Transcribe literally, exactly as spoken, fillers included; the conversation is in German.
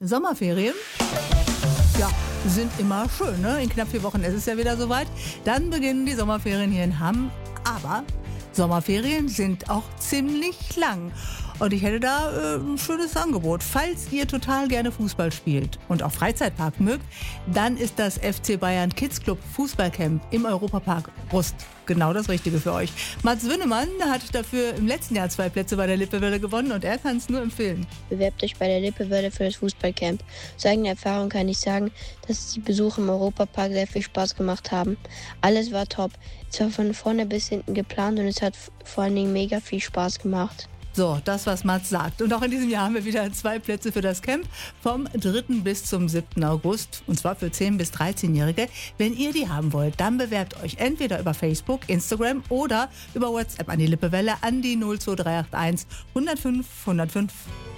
Sommerferien, ja, sind immer schön, ne? In knapp vier Wochen ist es ja wieder soweit. Dann beginnen die Sommerferien hier in Hamm. Aber Sommerferien sind auch ziemlich lang. Und ich hätte da äh, ein schönes Angebot. Falls ihr total gerne Fußball spielt und auch Freizeitpark mögt, dann ist das F C Bayern Kids Club Fußballcamp im Europapark Rust genau das Richtige für euch. Mats Wünnemann hat dafür im letzten Jahr zwei Plätze bei der Lippewelle gewonnen und er kann es nur empfehlen. Bewerbt euch bei der Lippewelle für das Fußballcamp. Aus eigener Erfahrung kann ich sagen, dass die Besuche im Europapark sehr viel Spaß gemacht haben. Alles war top. Es war von vorne bis hinten geplant und es hat vor allen Dingen mega viel Spaß gemacht. So, das, was Mats sagt. Und auch in diesem Jahr haben wir wieder zwei Plätze für das Camp vom dritten bis zum siebten August. Und zwar für zehn- bis dreizehnjährige. Wenn ihr die haben wollt, dann bewerbt euch entweder über Facebook, Instagram oder über WhatsApp an die Lippewelle an die null zwei drei acht eins hundertfünf hundertfünf.